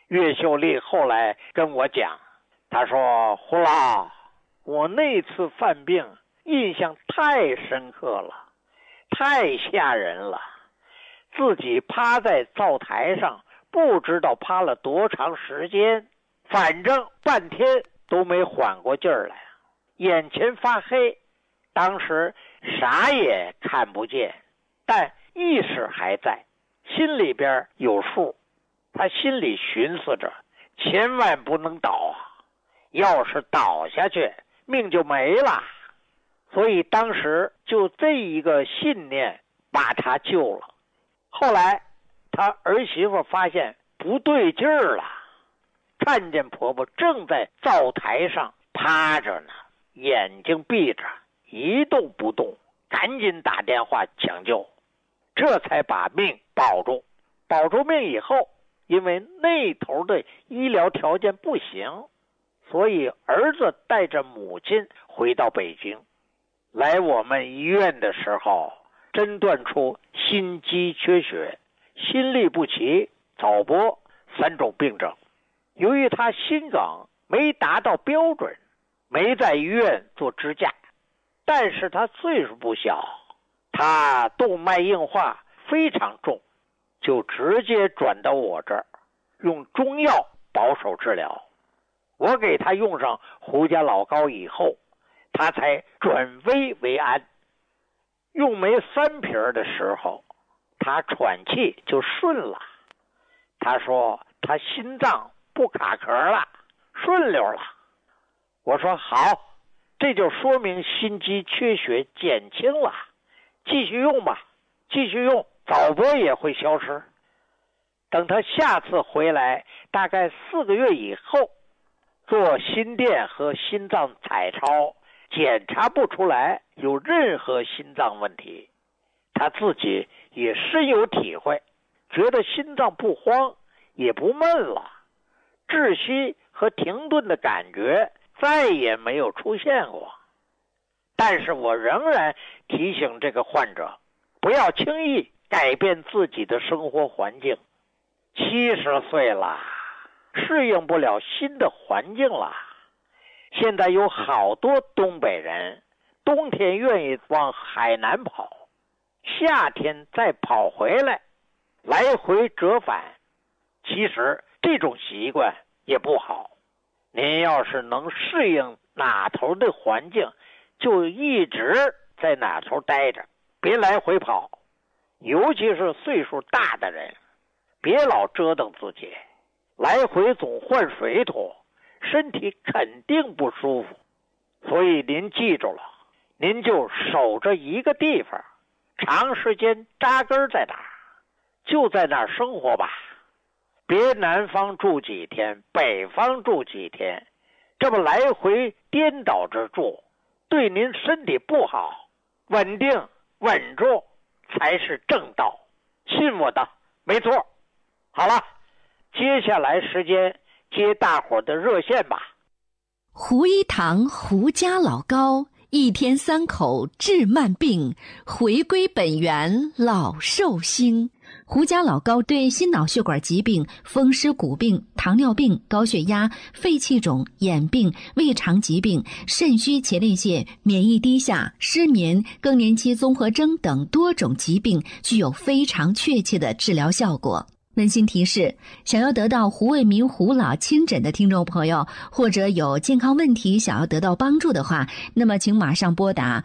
岳秀丽后来跟我讲，他说胡老，我那次犯病印象太深刻了，太吓人了，自己趴在灶台上不知道趴了多长时间，反正半天都没缓过劲儿来，眼前发黑，当时啥也看不见，但意识还在，心里边有数。他心里寻思着，千万不能倒啊，要是倒下去命就没了。所以当时就这一个信念把他救了。后来他儿媳妇发现不对劲儿了，看见婆婆正在灶台上趴着呢，眼睛闭着一动不动，赶紧打电话抢救，这才把命保住。保住命以后，因为那头的医疗条件不行，所以儿子带着母亲回到北京。来我们医院的时候，诊断出心肌缺血、心律不齐、早搏3种病症。由于他心脏没达到标准，没在医院做支架，但是他岁数不小，他动脉硬化非常重，就直接转到我这儿，用中药保守治疗。我给他用上胡家老膏以后，他才转危为安。用没3瓶的时候，他喘气就顺了。他说他心脏不卡壳了，顺溜了。我说好，这就说明心肌缺血减轻了，继续用吧，继续用，早搏也会消失。等他下次回来，大概4个月以后，做心电和心脏彩超，检查不出来有任何心脏问题。他自己也深有体会，觉得心脏不慌，也不闷了，窒息和停顿的感觉再也没有出现过。但是我仍然提醒这个患者，不要轻易改变自己的生活环境。70岁了，适应不了新的环境了。现在有好多东北人，冬天愿意往海南跑，夏天再跑回来，来回折返。其实这种习惯也不好。您要是能适应哪头的环境，就一直在哪头待着，别来回跑。尤其是岁数大的人，别老折腾自己，来回总换水土，身体肯定不舒服。所以您记住了，您就守着一个地方，长时间扎根在哪儿，就在那儿生活吧。别南方住几天，北方住几天，这么来回颠倒着住，对您身体不好。稳定稳住才是正道，信我的，没错。好了，接下来时间接大伙的热线吧。 胡一堂胡家老膏，1天3口治慢病，回归本源老寿星。胡家老膏对心脑血管疾病、风湿骨病、糖尿病、高血压、肺气肿、眼病、胃肠疾病、肾虚前列腺、免疫低下、失眠、更年期综合征等多种疾病具有非常确切的治疗效果。温馨提示，想要得到胡卫民胡老亲诊的听众朋友，或者有健康问题想要得到帮助的话，那么请马上拨打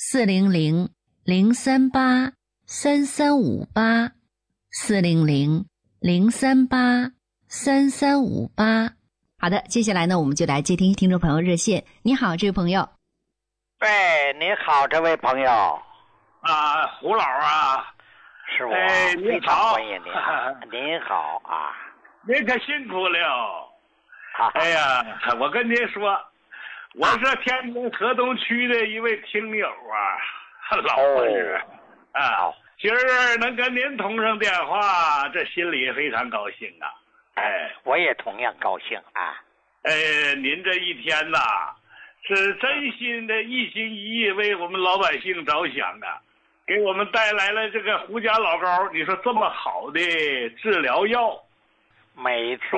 400-038-3358 400-038-3358。好的，接下来呢，我们就来接听听众朋友热线。你好，这位朋友。 喂，你好，这位朋友。 啊，胡老啊， 是我， 您好， 欢迎您。您好啊， 您可辛苦了。 好， 哎呀，我跟您说，我是天津河东区的一位听友啊，老朋友啊。今儿能跟您通上电话，这心里非常高兴啊！哎， 我也同样高兴啊！ 您这一天呐，是真心的一心一意为我们老百姓着想啊，给我们带来了这个胡家老膏，你说这么好的治疗药， 没错。